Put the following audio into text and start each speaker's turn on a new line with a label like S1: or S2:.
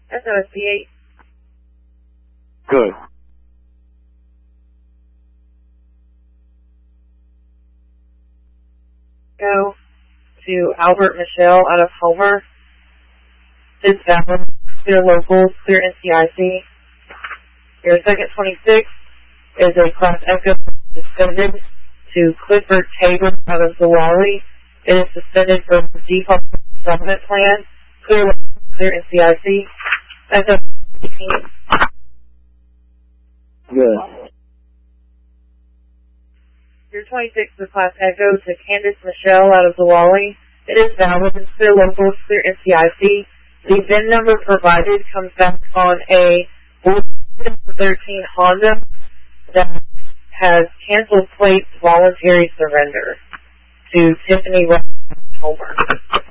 S1: SOSP8.
S2: Good.
S1: Go to Albert Michelle out of Homer. This valid, clear locals, clear NCIC. Your second 26 is a Class Echo suspended to Clifford Tabor out of Zawali. It is suspended from the default settlement plan. Clear locals, clear NCIC. SO18.
S2: Good.
S1: Your 26 is Class Echo to Candace Michelle out of Zawali. It is valid, clear locals, clear NCIC. The VIN number provided comes back on a 13 Honda that has canceled plates voluntary surrender to Tiffany Homer.